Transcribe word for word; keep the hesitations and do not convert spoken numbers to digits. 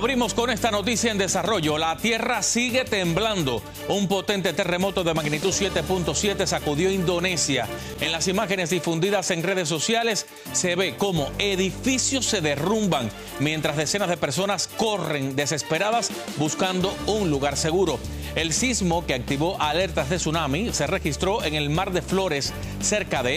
Abrimos con esta noticia en desarrollo. La tierra sigue temblando. Un potente terremoto de magnitud siete punto siete sacudió Indonesia. En las imágenes difundidas en redes sociales se ve cómo edificios se derrumban mientras decenas de personas corren desesperadas buscando un lugar seguro. El sismo, que activó alertas de tsunami, se registró en el Mar de Flores, cerca de